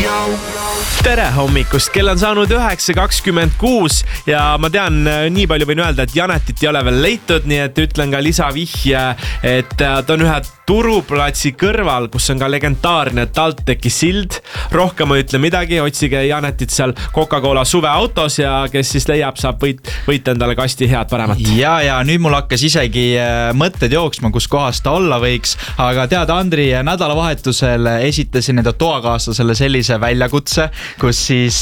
Tere hommikust, kell on saanud 9:26 ja ma tean, nii palju võin öelda, et Janetit ei ole veel leitud, nii et ütlen ka lisavihje, et ta on ühe turuplatsi kõrval, kus on ka legendaarne TalTechi sild. Rohkem ma ütle midagi, otsige Janetit seal Coca-Cola suveautos ja kes siis leiab, saab võita endale kasti head paremat. Ja nüüd mul hakkas isegi mõtted jooksma, kus kohas ta olla võiks, aga tead, Andri, nädalavahetusel esitasin enda toakaaslasele sellise väljakutse, kus siis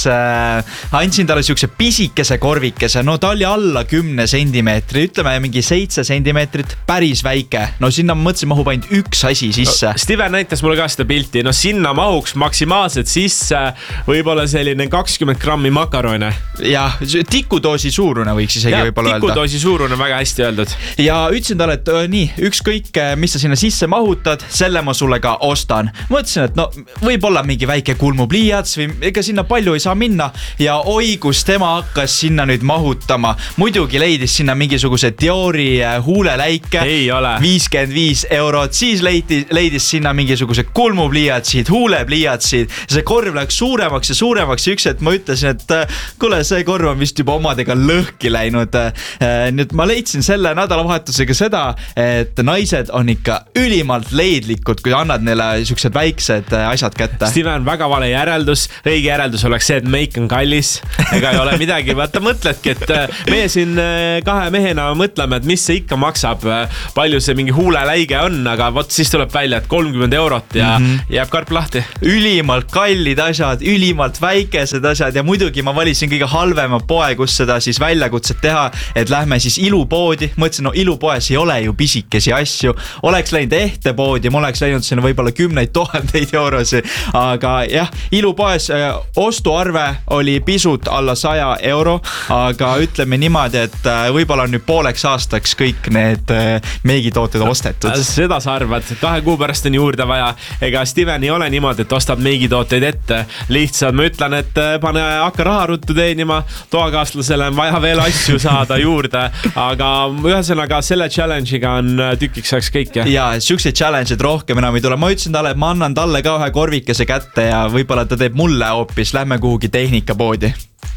andsin talle siukse pisikese korvikese, no ta oli alla 10 sentimeetri, ütleme mingi 7 sentimeetrit, päris väike. No sinna mõtlesin, mahub ainult üks asi sisse. Steven näitas mulle ka seda pilti, no sinna mahuks maksimaalselt sisse võib-olla selline 20 grammi makarone. Ja tikudoosi suurune võiks isegi võib-olla öelda. Tikudoosi suurune, väga hästi öeldud. Ja ütlesin talle, et nii, ükskõik, mis sa sinna sisse mahutad, selle ma sulle ka ostan. Mõtlesin, et no võib-olla mingi väike kulmupliiats või ega sinna palju ei saa minna. Ja oi, kus tema hakkas sinna nüüd mahutama. Muidugi leidis sinna mingisuguse Diori huuleläike. Ei ole. 55 €. Siis leidis sinna mingisuguse kulmupliiatsid, huulepliiatsid. See korv läks suuremaks ja suuremaks ja üks hetk ma ütlesin, et kuule, see korv on vist juba omadega lõhki läinud. Nüüd ma leidsin selle nädalavahetusega seda, et naised on ikka ülimalt leidlikud, kui annad neile siuksed väiksed asjad kätte. Steven, väga vale järeldus. Õige järeldus oleks see, et meik on kallis. Ega ei ole midagi. Vaata, mõtledki, et meie siin kahe mehena mõtleme, et mis see ikka maksab, palju see mingi huuleläige on, aga vot siis tuleb välja, et 30 € ja jääb karp lahti. Ülimalt kallid asjad, ülimalt väikesed asjad ja muidugi ma valisin kõige halvema poe, kus seda siis väljakutset teha, et lähme siis ilupoodi. Mõtlesin, no ilupoes ei ole ju pisikesi asju. Oleks läinud ehtepoodi, ma oleks läinud sinna võib-olla 10 000 eurosi, aga jah, ilupoes ostuarve oli pisut alla 100 €, aga ütleme niimoodi, et võib-olla on nüüd pooleks aastaks kõik need meigitooted ostetud. Seda sa arvad, 2 kuu pärast on juurde vaja. Ega Steven ei ole niimoodi, et ostab meigitooteid ette. Lihtsalt ma ütlen, et hakka raha ruttu teenima, toakaaslasele on vaja veel asju saada juurde, aga ühesõnaga selle challenge'iga on tükiks ajaks kõik. Ja siukseid challenge'id rohkem enam ei tule. Ma ütlesin talle, et ma annan talle ka ühe korvikese kätte ja võib-olla ta teeb mulle hoopis. Lähme kuhugi tehnikapoodi.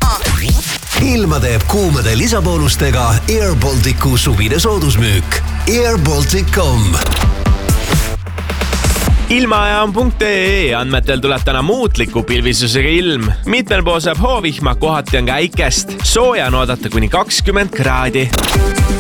Ilma teeb kuumade lisaboonustega Air Balticu suvine soodusmüük. airbaltic.com Ilmaajaam.ee andmetel tuleb täna muutliku pilvisusega ilm. Mitmel pool saab hoovihma, kohati on ka äikest. Sooja on oodata kuni 20 kraadi.